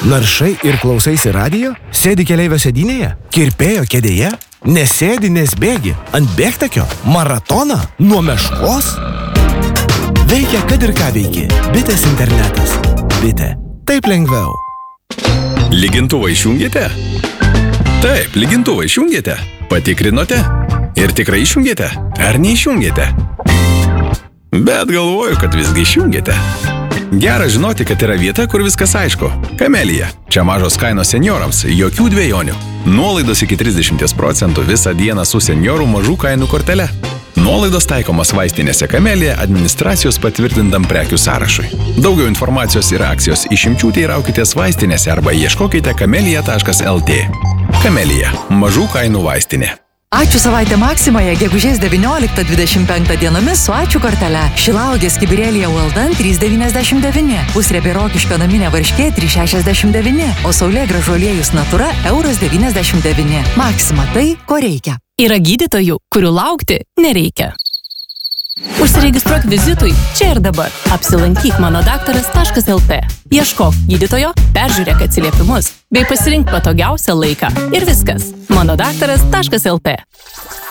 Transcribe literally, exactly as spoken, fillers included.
Naršai ir klausaisi radijo? Sėdi keleivio sėdynėje? Kirpėjo kėdėje? Nesėdi, nesbėgi? Ant bėgtakio? Maratoną? Nuo meškos? Veikia, kad ir ką veiki. Bitės internetas. Bitė. Taip lengviau. Lygintuvą išjungėte? Taip, lygintuvą išjungėte. Patikrinote? Ir tikrai išjungėte? Ar neišjungėte? Bet galvoju, kad visgi išjungėte. Gera žinoti, kad yra vieta, kur viskas aišku. Kamelija. Čia mažos kainos seniorams, jokių dvejonių. Nuolaidos iki trisdešimt procentų visą dieną su seniorų mažų kainų kortele. Nuolaidos taikomas vaistinėse Kamelija administracijos patvirtintam prekių sąrašui. Daugiau informacijos ir akcijos išimčių teiraukitės vaistinėse arba ieškokite kamelija taškas lt. Kamelija. Mažų kainų vaistinė. Ačiū savaitę Maksimoje, gegužės devynioliktą dvidešimt penktą dienomis su Ačiū kortele. Šilauogės kibirėlyje Waldan trys devyniasdešimt devyni, pusriebė rokiškio naminė varškė trys šešiasdešimt devyni, o saulėgrąžų aliejus Natura euras devyniasdešimt devyni. Maksima tai, ko reikia. Yra gydytojų, kurių laukti nereikia. Užsiregistruok vizitui čia ir dabar. Apsilankyk mano daktaras taškas lt. Ieškok gydytojo, peržiūrėk atsiliepimus bei pasirink patogiausią laiką. Ir viskas. mano daktaras taškas lt.